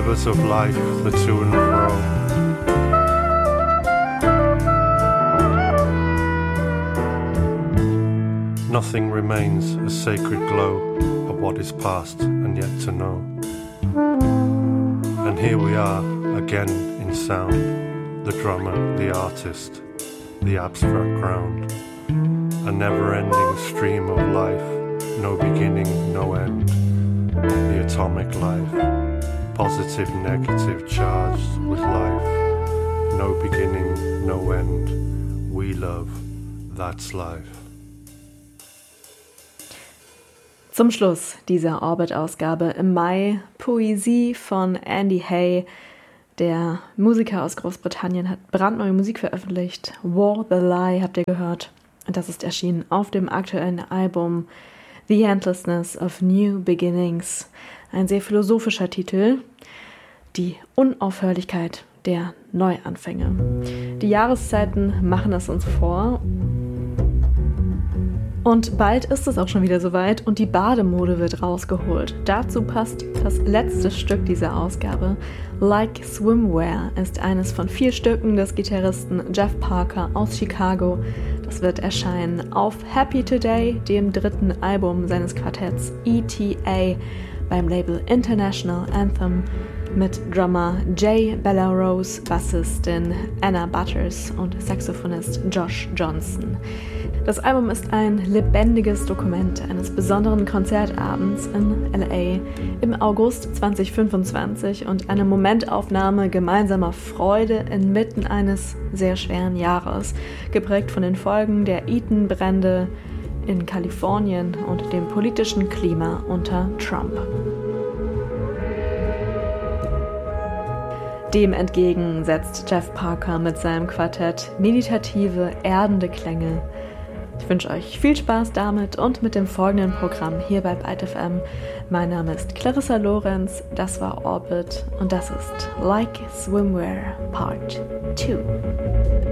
rivers of life, the to and fro. Nothing remains a sacred glow of what is past and yet to know. And here we are again in sound, the drummer, the artist, the abstract ground. A never-ending stream of life, no beginning, no end. The atomic life, positive, negative, charged with life. No beginning, no end. We love, that's life. Zum Schluss dieser Orbit-Ausgabe im Mai Poesie von Andy Hay. Der Musiker aus Großbritannien hat brandneue Musik veröffentlicht. War the Lie habt ihr gehört. Und das ist erschienen auf dem aktuellen Album The Endlessness of New Beginnings. Ein sehr philosophischer Titel. Die Unaufhörlichkeit der Neuanfänge. Die Jahreszeiten machen es uns vor. Und bald ist es auch schon wieder soweit und die Bademode wird rausgeholt. Dazu passt das letzte Stück dieser Ausgabe. Like Swimwear ist eines von 4 Stücken des Gitarristen Jeff Parker aus Chicago. Das wird erscheinen auf Happy Today, dem 3. Album seines Quartetts ETA beim Label International Anthem mit Drummer Jay Bellarose, Bassistin Anna Butters und Saxophonist Josh Johnson. Das Album ist ein lebendiges Dokument eines besonderen Konzertabends in LA im August 2025 und eine Momentaufnahme gemeinsamer Freude inmitten eines sehr schweren Jahres, geprägt von den Folgen der Eaton-Brände in Kalifornien und dem politischen Klima unter Trump. Dem entgegen setzt Jeff Parker mit seinem Quartett meditative, erdende Klänge. Ich wünsche euch viel Spaß damit und mit dem folgenden Programm hier bei Byte FM. Mein Name ist Clarissa Lorenz, das war Orbit und das ist Like Swimwear Part 2.